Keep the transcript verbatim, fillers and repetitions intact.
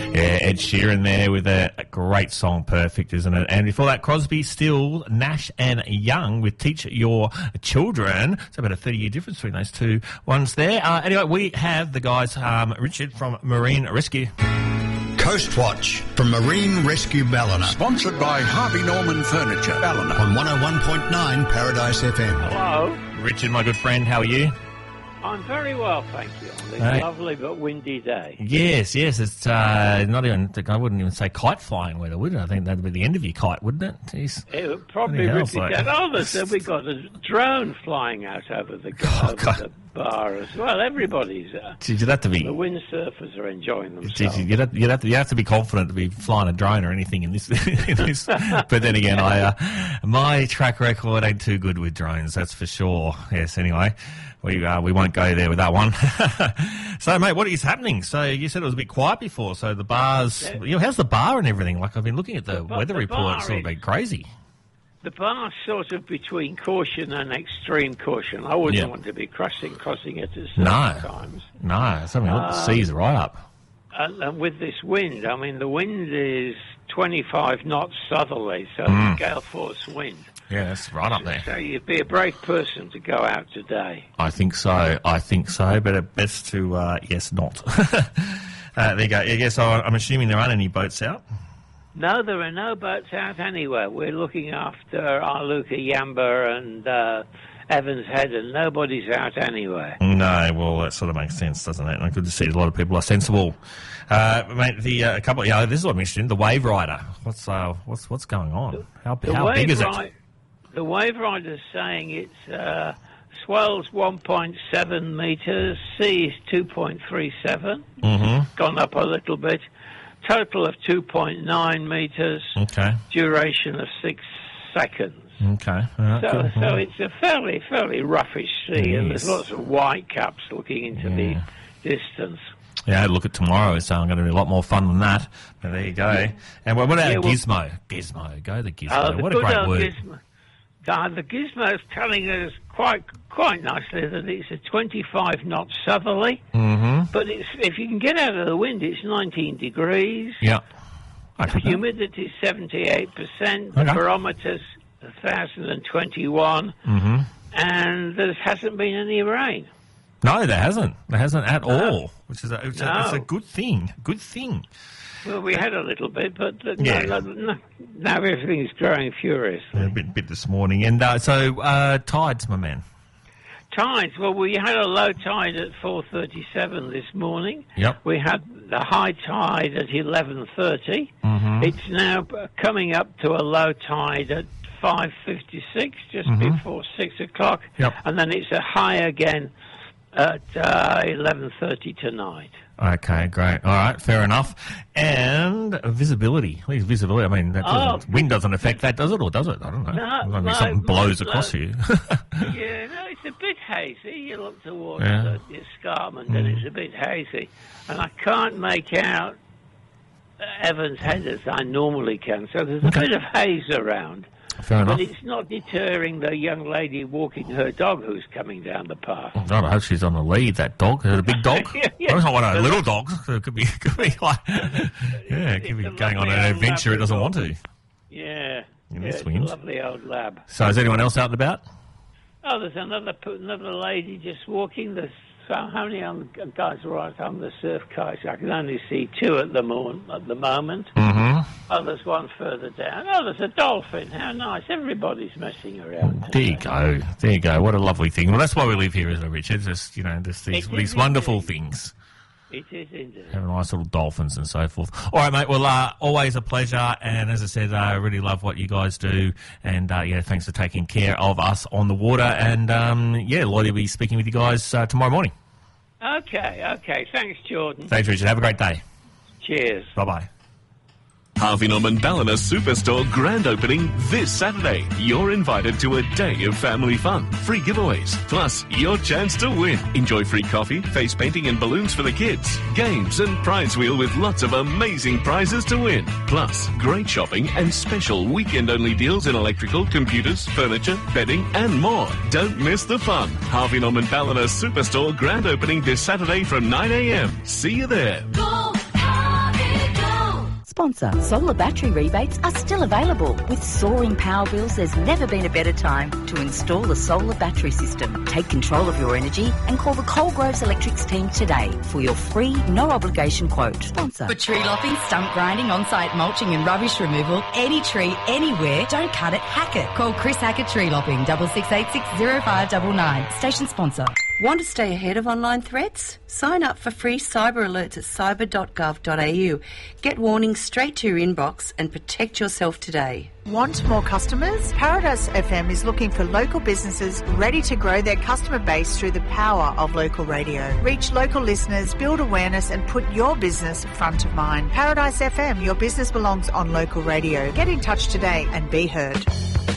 Yeah, Ed Sheeran there with a, a great song, Perfect, isn't it? And before that, Crosby, Still, Nash and Young with Teach Your Children. It's about a thirty-year difference between those two ones there. Uh, anyway, we have the guys, um, Richard from Marine Rescue. Coast Watch from Marine Rescue Ballina. Sponsored by Harvey Norman Furniture, Ballina. On one oh one point nine Paradise F M. Hello. Richard, my good friend, how are you? I'm very well, thank you. On this Right. lovely but windy day. Yes, yes, it's uh, not even, I wouldn't even say kite flying weather, would it? I think that'd be the end of your kite, wouldn't it? Jeez. It would probably Bloody rip hell, it it's down. like- Oh, there's, we got a drone flying out over the, Oh, over God. the bar as well. Everybody's, uh, Jeez, you'd have to be... the windsurfers are enjoying themselves. Jeez, you'd have, you'd, have to, you'd have to be confident to be flying a drone or anything in this. in this. But then again, I uh, my track record ain't too good with drones, that's for sure. Yes, anyway, we uh, we won't go there with that one. So, mate, what is happening? So you said it was a bit quiet before, so the bars... Yeah. You know, how's the bar and everything? Like, I've been looking at the, The ba- weather the report, it's bar sort of is- been crazy. The bar's sort of between caution and extreme caution. I wouldn't Yeah. want to be crossing, crossing it at certain No. times. No, something look, the seas are right up. And, and with this wind, I mean, the wind is twenty-five knots southerly, so Mm. gale force wind. Yeah, that's right up there. So you'd be a brave person to go out today. I think so. I think so. But it best to, uh, yes, not. uh, there you go. Yeah, so I'm assuming there aren't any boats out. No, there are no boats out anywhere. We're looking after Arluka Yamba and uh, Evans Head, and nobody's out anywhere. No, well, that sort of makes sense, doesn't it? And good to see a lot of people are sensible. Uh, mate, the uh, a couple. Yeah, this is what I'm interested in. The Wave Rider. What's uh, what's what's going on? How The how wave big is it? ri- The Wave Rider's saying it's uh, swells one point seven metres, sea is two point three seven. Mm-hmm. Gone up a little bit. Total of two point nine metres. Okay. Duration of six seconds. Okay. All right, So, cool. so it's a fairly, fairly roughish sea, and Yes. there's lots of white caps looking into Yeah. the distance. Yeah, look at tomorrow. So I'm going to be a lot more fun than that. But there you go. And what about Yeah, well- Gizmo? Gizmo. Go the Gizmo. Uh, the what a good great old word. Gizmo. Uh, the Gizmo's telling us quite quite nicely that it's a twenty-five knot southerly, Mm-hmm. but it's, if you can get out of the wind, it's nineteen degrees. Yeah. The Okay. humidity is seventy-eight percent. The Okay. barometer's one thousand twenty-one, Mm-hmm. and there hasn't been any rain. No, there hasn't. There hasn't at No. all, which is a, it's, a, it's a No. good thing. Good thing. Well, we had a little bit, but uh, Yeah. no, no, no, now everything's growing furiously. A bit, bit this morning. And uh, so, uh, tides, my man. Tides. Well, we had a low tide at four thirty-seven this morning. Yep. We had the high tide at eleven thirty. Mm-hmm. It's now uh, coming up to a low tide at five fifty-six, just Mhm. before six o'clock. Yep. And then it's a high again at uh, eleven thirty tonight. Okay, great. All right, fair enough. And visibility. At least visibility, I mean, that doesn't, Oh. wind doesn't affect that, does it? Or does it? I don't know. No, I mean, no, something blows no, across no. you. Yeah, no, it's a bit hazy. You look towards Yeah. the, the escarpment and it's a bit hazy. And I can't make out uh, Evans Head as I normally can. So there's a Okay. bit of haze around. Fair enough. But it's not deterring the young lady walking her dog who's coming down the path. God, I hope she's on the lead, that dog. Is it a big dog? Yeah, yeah. It's not one of those But little dogs. It could be, could be like, yeah, it could be It's a going on lovely an old adventure it doesn't want Labrador. to. Yeah. In yeah this it's wind. a lovely old lab. So is anyone else out and about? Oh, there's another p- another lady just walking. There's so how many on, guys are out on the surf kites? I can only see two at the moment. At the moment. Mm-hmm. Oh, there's one further down. Oh, there's a dolphin. How nice! Everybody's messing around. There you go. There you go. What a lovely thing. Well, that's why we live here, isn't it, Richard? Just, you know, just these, It is these wonderful indeed. things. It is indeed. Have nice little dolphins and so forth. All right, mate. Well, uh, always a pleasure. And as I said, I really love what you guys do. And, uh, yeah, thanks for taking care of us on the water. And, um, yeah, Lloyd will be speaking with you guys uh, tomorrow morning. Okay, okay. Thanks, Jordan. Thanks, Richard. Have a great day. Cheers. Bye-bye. Harvey Norman Ballina Superstore grand opening this Saturday. You're invited to a day of family fun, free giveaways, plus your chance to win. Enjoy free coffee, face painting and balloons for the kids, games and prize wheel with lots of amazing prizes to win. Plus, great shopping and special weekend-only deals in electrical, computers, furniture, bedding and more. Don't miss the fun. Harvey Norman Ballina Superstore grand opening this Saturday from nine a.m. See you there. Go, Harvey, go. sponsor. Solar battery rebates are still available. With soaring power bills, there's never been a better time to install a solar battery system. Take control of your energy and call the Coalgroves Electrics team today for your free, no-obligation quote. Sponsor. For tree lopping, stump grinding, on-site mulching and rubbish removal, any tree, anywhere, don't cut it, hack it. Call Chris Hackett Tree Lopping, double six eight six zero five nine nine. Station sponsor. Want to stay ahead of online threats? Sign up for free cyber alerts at cyber dot gov dot a u. Get warnings straight to your inbox and protect yourself today. Want more customers? Paradise F M is looking for local businesses ready to grow their customer base through the power of local radio. Reach local listeners, build awareness and put your business front of mind. Paradise F M, your business belongs on local radio. Get in touch today and be heard.